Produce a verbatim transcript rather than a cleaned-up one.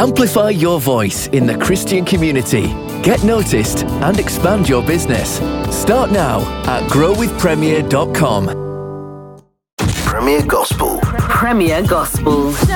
Amplify your voice in the Christian community. Get noticed and expand your business. Start now at grow with premier dot com. Premier Gospel. Premier Gospel.